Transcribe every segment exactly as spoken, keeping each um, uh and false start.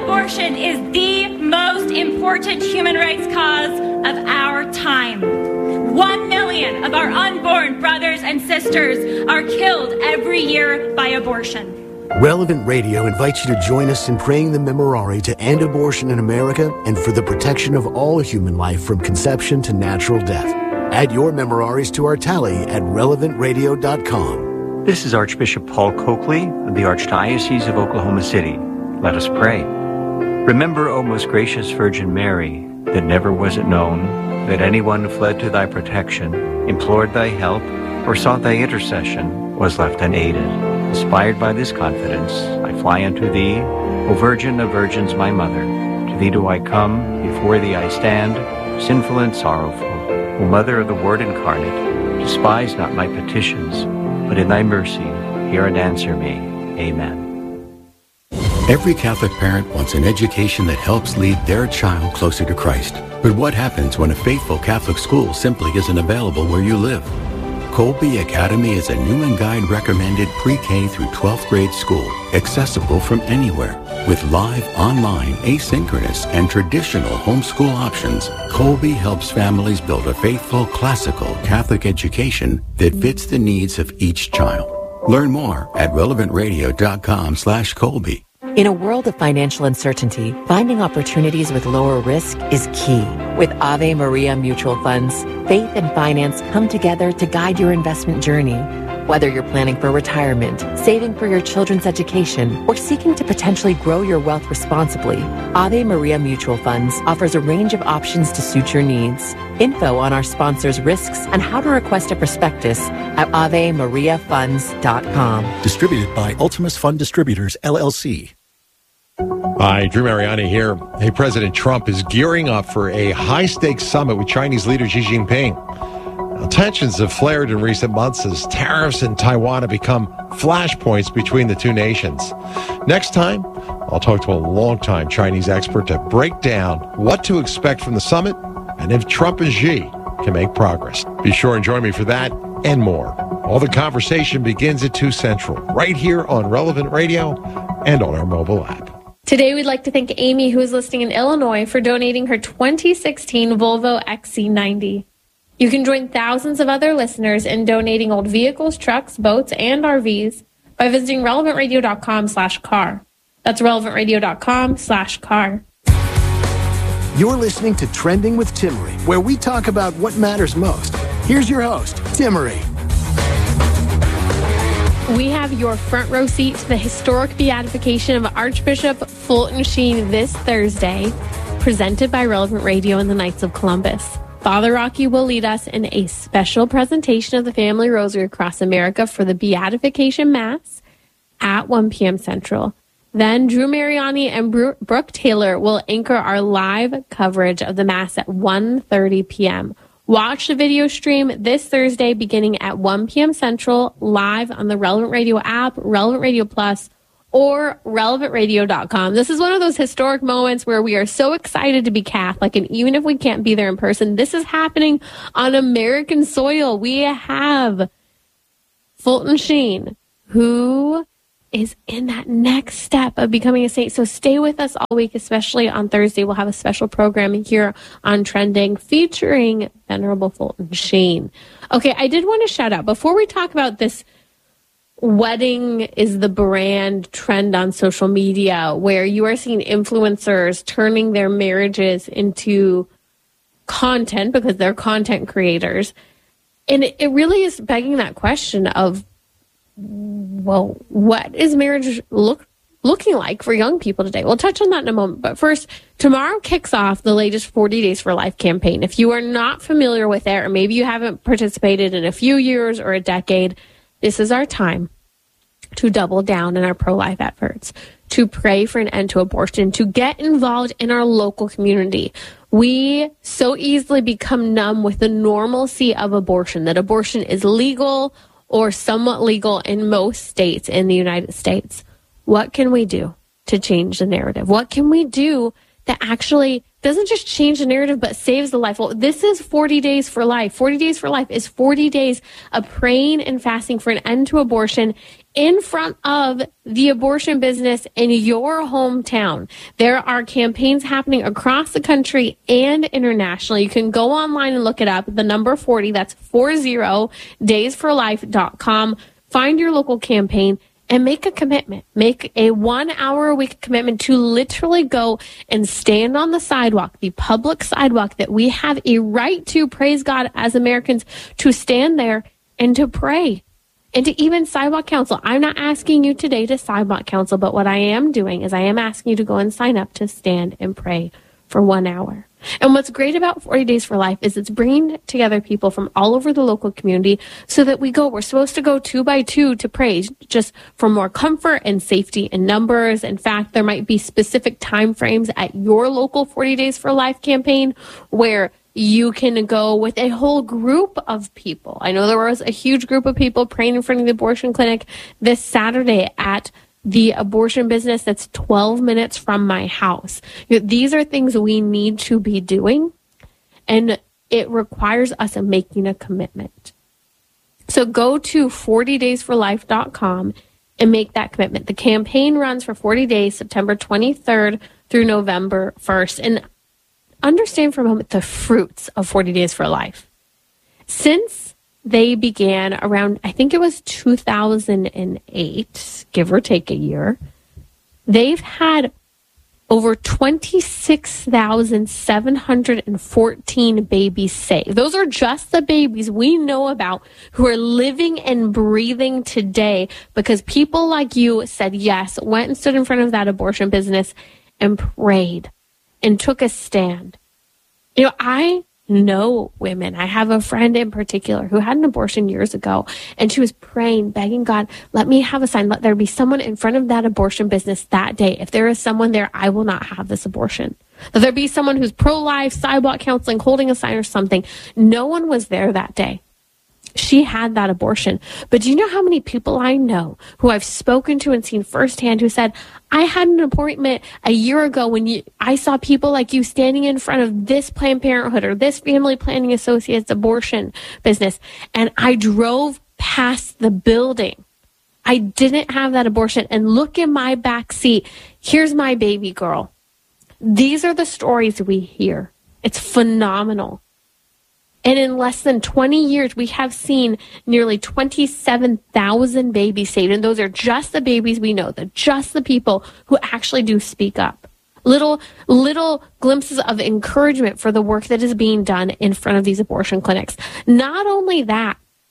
Abortion is the most important human rights cause of our time. One million of our unborn brothers and sisters are killed every year by abortion. Relevant Radio invites you to join us in praying the Memorare to end abortion in America and for the protection of all human life from conception to natural death. Add your Memoraries to our tally at relevant radio dot com. This is Archbishop Paul Coakley of the Archdiocese of Oklahoma City. Let us pray. Remember, O most gracious Virgin Mary, that never was it known that anyone fled to thy protection, implored thy help, or sought thy intercession was left unaided. Inspired by this confidence, I fly unto thee, O Virgin of Virgins, my Mother. To thee do I come, before thee I stand, sinful and sorrowful. O Mother of the Word incarnate, despise not my petitions, but in thy mercy hear and answer me. Amen. Every Catholic parent wants an education that helps lead their child closer to Christ. But what happens when a faithful Catholic school simply isn't available where you live? Colby Academy is a Newman Guide recommended pre-K through twelfth grade school, accessible from anywhere. With live, online, asynchronous, and traditional homeschool options, Colby helps families build a faithful, classical Catholic education that fits the needs of each child. Learn more at relevant radio dot com slash Colby. In a world of financial uncertainty, finding opportunities with lower risk is key. With Ave Maria Mutual Funds, faith and finance come together to guide your investment journey. Whether you're planning for retirement, saving for your children's education, or seeking to potentially grow your wealth responsibly, Ave Maria Mutual Funds offers a range of options to suit your needs. Info on our sponsors' risks and how to request a prospectus at ave maria funds dot com. Distributed by Ultimus Fund Distributors, L L C. Hi, Drew Mariani here. Hey, President Trump is gearing up for a high-stakes summit with Chinese leader Xi Jinping. Now, tensions have flared in recent months as tariffs in Taiwan have become flashpoints between the two nations. Next time, I'll talk to a longtime Chinese expert to break down what to expect from the summit and if Trump and Xi can make progress. Be sure and join me for that and more. All the conversation begins at two Central, right here on Relevant Radio and on our mobile app. Today, we'd like to thank Amy, who is listening in Illinois, for donating her twenty sixteen Volvo X C ninety. You can join thousands of other listeners in donating old vehicles, trucks, boats, and R Vs by visiting relevant radio dot com slash car. That's relevant radio dot com slash car. You're listening to Trending with Timmerie, where we talk about what matters most. Here's your host, Timmerie. We have your front row seat to the historic beatification of Archbishop Fulton Sheen this Thursday, presented by Relevant Radio and the Knights of Columbus. Father Rocky will lead us in a special presentation of the Family Rosary across America for the Beatification Mass at one p.m. Central. Then Drew Mariani and Brooke Taylor will anchor our live coverage of the Mass at one thirty p.m. Watch the video stream this Thursday beginning at one p.m. Central, live on the Relevant Radio app, Relevant Radio Plus, or relevant radio dot com. This is one of those historic moments where we are so excited to be Catholic, and even if we can't be there in person, this is happening on American soil. We have Fulton Sheen, who is in that next step of becoming a saint. So stay with us all week, especially on Thursday. We'll have a special program here on Trending featuring Venerable Fulton Sheen. Okay, I did want to shout out, before we talk about this wedding is the brand trend on social media, where you are seeing influencers turning their marriages into content because they're content creators. And it, it really is begging that question of, well, what is marriage look looking like for young people today? We'll touch on that in a moment. But first, tomorrow kicks off the latest forty Days for Life campaign. If you are not familiar with it, or maybe you haven't participated in a few years or a decade, this is our time to double down in our pro-life efforts, to pray for an end to abortion, to get involved in our local community. We so easily become numb with the normalcy of abortion, that abortion is legal or somewhat legal in most states in the United States. What can we do to change the narrative? What can we do that actually doesn't just change the narrative, but saves the life. Well, this is forty days for life. forty days for life is forty days of praying and fasting for an end to abortion in front of the abortion business in your hometown. There are campaigns happening across the country and internationally. You can go online and look it up. The number forty, that's forty days for life dot com. Find your local campaign and make a commitment. Make a one hour a week commitment to literally go and stand on the sidewalk, the public sidewalk that we have a right to, praise God, as Americans, to stand there and to pray. And to even sidewalk counsel. I'm not asking you today to sidewalk counsel, but what I am doing is I am asking you to go and sign up to stand and pray for one hour. And what's great about forty days for life is it's bringing together people from all over the local community so that we go, we're supposed to go two by two to pray just for more comfort and safety in numbers. In fact, there might be specific time frames at your local forty days for life campaign where you can go with a whole group of people. I know there was a huge group of people praying in front of the abortion clinic this Saturday at the abortion business that's twelve minutes from my house. You know, these are things we need to be doing, and it requires us making a commitment. So go to forty days for life dot com and make that commitment. The campaign runs for forty days, September twenty-third through November first. And understand for a moment the fruits of forty days for life. Since they began around, I think it was two thousand eight, give or take a year, they've had over twenty-six thousand seven hundred fourteen babies saved. Those are just the babies we know about who are living and breathing today because people like you said yes, went and stood in front of that abortion business and prayed and took a stand. You know, I know women. I have a friend in particular who had an abortion years ago, and she was praying, begging God, let me have a sign. Let there be someone in front of that abortion business that day. If there is someone there, I will not have this abortion. Let there be someone who's pro-life, sidewalk counseling, holding a sign or something. No one was there that day. She had that abortion. But do you know how many people I know who I've spoken to and seen firsthand who said, I had an appointment a year ago when you, I saw people like you standing in front of this Planned Parenthood or this Family Planning Associates abortion business, and I drove past the building. I didn't have that abortion, and look in my back seat. Here's my baby girl. These are the stories we hear. It's phenomenal. And in less than twenty years, we have seen nearly twenty-seven thousand babies saved. And those are just the babies we know, the just the people who actually do speak up. Little, little glimpses of encouragement for the work that is being done in front of these abortion clinics. Not only that,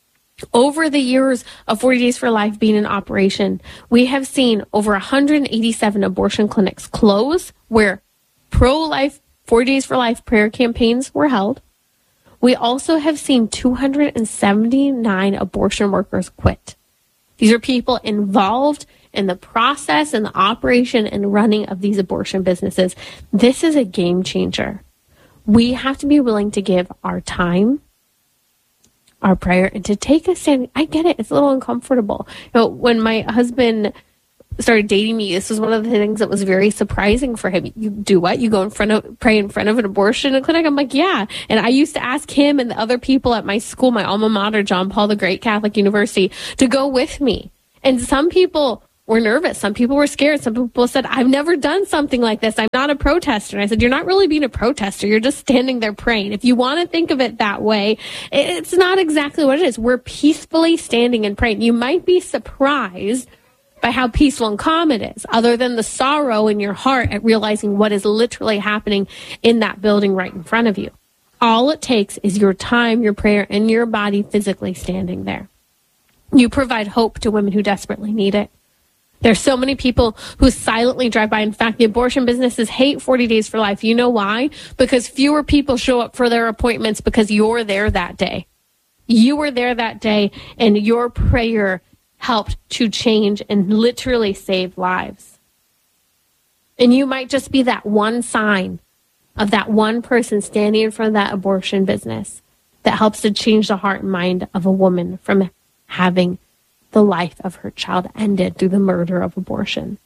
over the years of forty days for life being in operation, we have seen over one hundred eighty-seven abortion clinics close where pro-life forty days for life prayer campaigns were held. We also have seen two hundred seventy-nine abortion workers quit. These are people involved in the process and the operation and running of these abortion businesses. This is a game changer. We have to be willing to give our time, our prayer, and to take a stand. I get it. It's a little uncomfortable. You know, when my husband started dating me, this was one of the things that was very surprising for him. You do what? You go in front of, pray in front of an abortion clinic? I'm like, yeah. And I used to ask him and the other people at my school, my alma mater, John Paul the Great Catholic University, to go with me. And some people were nervous. Some people were scared. Some people said, I've never done something like this. I'm not a protester. And I said, you're not really being a protester. You're just standing there praying. If you want to think of it that way, it's not exactly what it is. We're peacefully standing and praying. You might be surprised by how peaceful and calm it is, other than the sorrow in your heart at realizing what is literally happening in that building right in front of you. All it takes is your time, your prayer, and your body physically standing there. You provide hope to women who desperately need it. There's so many people who silently drive by. In fact, the abortion businesses hate forty days for life. You know why? Because fewer people show up for their appointments because you're there that day. You were there that day, and your prayer helped to change and literally save lives. And you might just be that one sign of that one person standing in front of that abortion business that helps to change the heart and mind of a woman from having the life of her child ended through the murder of abortion.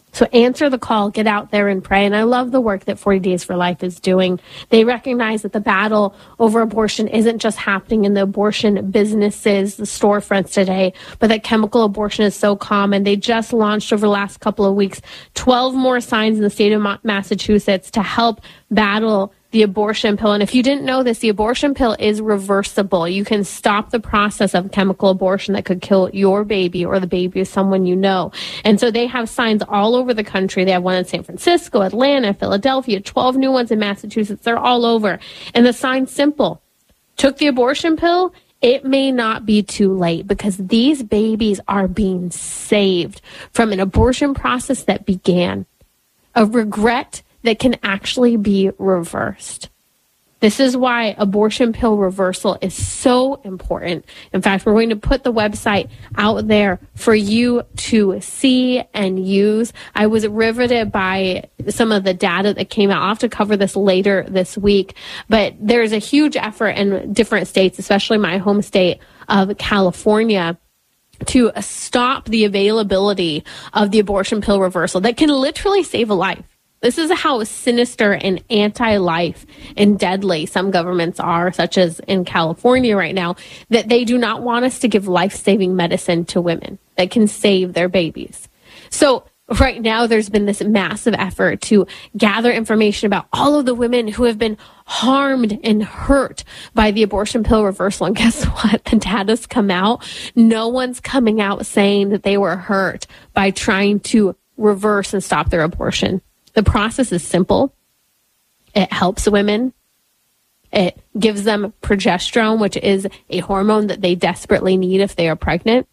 So answer the call, get out there and pray. And I love the work that forty Days for Life is doing. They recognize that the battle over abortion isn't just happening in the abortion businesses, the storefronts today, but that chemical abortion is so common. They just launched over the last couple of weeks twelve more signs in the state of Massachusetts to help battle the abortion pill. And if you didn't know this, the abortion pill is reversible. You can stop the process of chemical abortion that could kill your baby or the baby of someone you know. And so they have signs all over the country. They have one in San Francisco, Atlanta, Philadelphia, twelve new ones in Massachusetts. They're all over. And the sign's simple. Took the abortion pill? It may not be too late, because these babies are being saved from an abortion process that began. A regret that can actually be reversed. This is why abortion pill reversal is so important. In fact, we're going to put the website out there for you to see and use. I was riveted by some of the data that came out. I'll have to cover this later this week, but there's a huge effort in different states, especially my home state of California, to stop the availability of the abortion pill reversal that can literally save a life. This is how sinister and anti-life and deadly some governments are, such as in California right now, that they do not want us to give life-saving medicine to women that can save their babies. So right now there's been this massive effort to gather information about all of the women who have been harmed and hurt by the abortion pill reversal. And guess what? The data's come out. No one's coming out saying that they were hurt by trying to reverse and stop their abortion. The process is simple. It helps women. It gives them progesterone, which is a hormone that they desperately need if they are pregnant.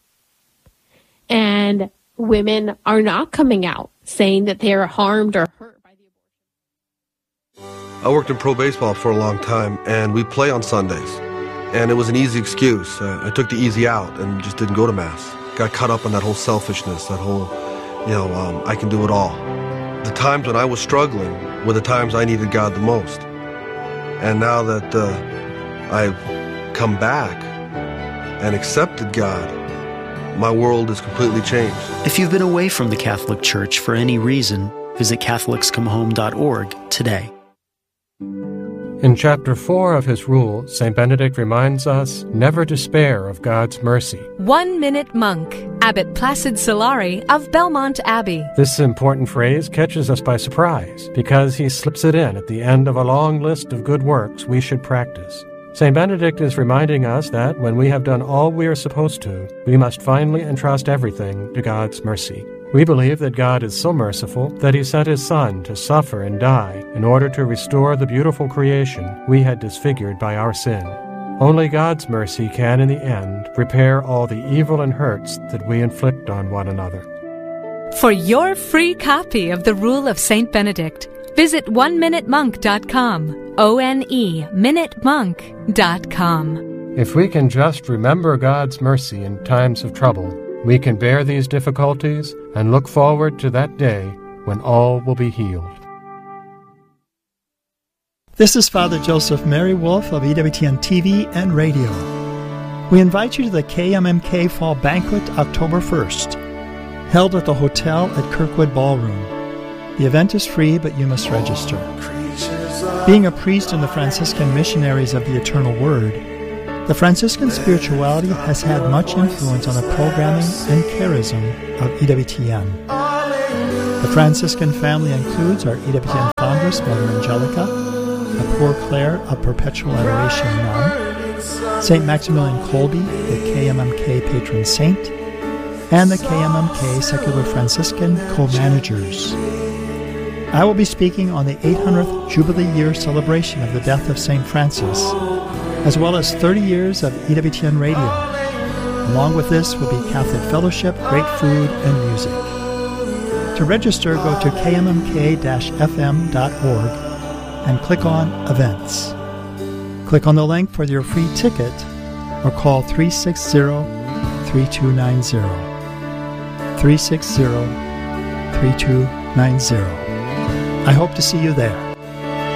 And women are not coming out saying that they are harmed or hurt by the abortion. I worked in pro baseball for a long time, and we play on Sundays. And it was an easy excuse. Uh, I took the easy out and just didn't go to Mass. Got caught up in that whole selfishness, that whole, you know, um, I can do it all. The times when I was struggling were the times I needed God the most. And now that uh, I've come back and accepted God, my world is completely changed. If you've been away from the Catholic Church for any reason, visit Catholics Come Home dot org today. In Chapter four of his rule, Saint Benedict reminds us, never despair of God's mercy. One-minute monk, Abbot Placid Solari of Belmont Abbey. This important phrase catches us by surprise, because he slips it in at the end of a long list of good works we should practice. Saint Benedict is reminding us that when we have done all we are supposed to, we must finally entrust everything to God's mercy. We believe that God is so merciful that he sent his Son to suffer and die in order to restore the beautiful creation we had disfigured by our sin. Only God's mercy can, in the end, repair all the evil and hurts that we inflict on one another. For your free copy of the Rule of Saint Benedict, visit one minute monk dot com, O N E, minute monk dot com. If we can just remember God's mercy in times of trouble, we can bear these difficulties and look forward to that day when all will be healed. This is Father Joseph Mary Wolf of E W T N T V and Radio. We invite you to the K M M K Fall Banquet October first, held at the hotel at Kirkwood Ballroom. The event is free, but you must register. Being a priest in the Franciscan Missionaries of the Eternal Word, the Franciscan spirituality has had much influence on the programming and charism of E W T N. The Franciscan family includes our E W T N foundress, Mother Angelica, the Poor Clare of Perpetual Adoration nun, Saint Maximilian Kolbe, the K M M K patron saint, and the K M M K Secular Franciscan co-managers. I will be speaking on the eight hundredth Jubilee Year celebration of the death of Saint Francis, as well as thirty years of E W T N Radio. Along with this will be Catholic fellowship, great food, and music. To register, go to K M M K F M dot org and click on Events. Click on the link for your free ticket or call three six zero, three two nine zero. three six zero, three two nine zero. I hope to see you there.